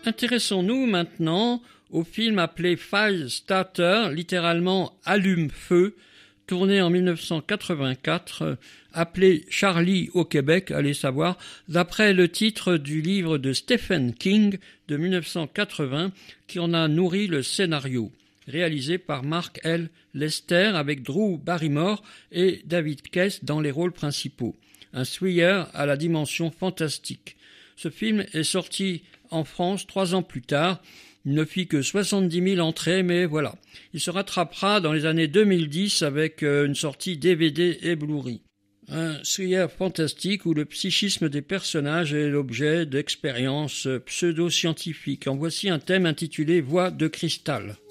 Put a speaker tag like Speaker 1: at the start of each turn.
Speaker 1: Intéressons-nous maintenant au film appelé Fire Starter, littéralement Allume-feu, tourné en 1984, appelé Charlie au Québec, allez savoir, d'après le titre du livre de Stephen King de 1980 qui en a nourri le scénario, réalisé par Mark L. Lester avec Drew Barrymore et David Kess dans les rôles principaux. Un thriller à la dimension fantastique. Ce film est sorti en France 3 ans plus tard. Il ne fit que 70 000 entrées, mais voilà. Il se rattrapera dans les années 2010 avec une sortie DVD et Blu-ray. Un thriller fantastique où le psychisme des personnages est l'objet d'expériences pseudo-scientifiques. En voici un thème intitulé Voix de cristal.